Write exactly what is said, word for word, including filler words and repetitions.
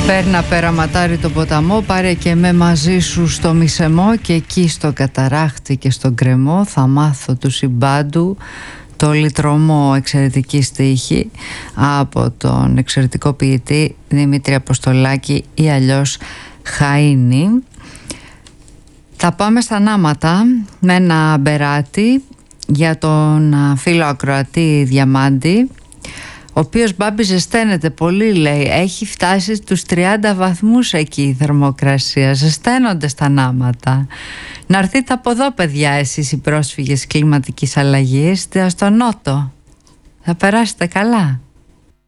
Πέρνα πέρα ματάρι τον ποταμό, πάρε και με μαζί σου στο Μισεμό, και εκεί στο Καταράχτη και στον Κρεμό θα μάθω του Συμπάντου το λυτρωμό. Εξαιρετική στίχη από τον εξαιρετικό ποιητή Δημήτρη Αποστολάκη ή αλλιώς Χαΐνη. Θα πάμε στα Νάματα με ένα μπεράτι για τον φίλο ακροατή Διαμάντη, ο οποίος, Μπάμπη, ζεσταίνεται πολύ, λέει. Έχει φτάσει στους τριάντα βαθμούς εκεί η θερμοκρασία. Ζεσταίνονται στα Νάματα. Να έρθείτε από εδώ, παιδιά, εσείς οι πρόσφυγες κλιματικής αλλαγής, στο Νότο. Θα περάσετε καλά.